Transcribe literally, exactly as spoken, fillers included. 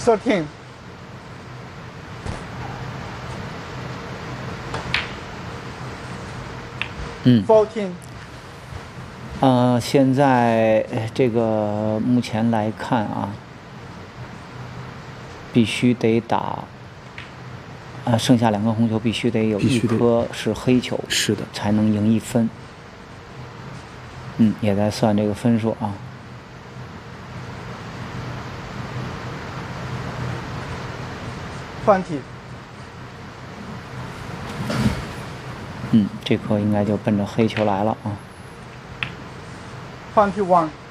thirteen, 嗯， fourteen, 呃，现在呃这个目前来看啊，必须得打，呃，剩下两个红球必须得有一必须得颗是黑球， 是的， 才能赢一分。嗯，也在算这个分数啊。 twenty, 嗯，这颗应该就奔着黑球来了啊。 twenty-one,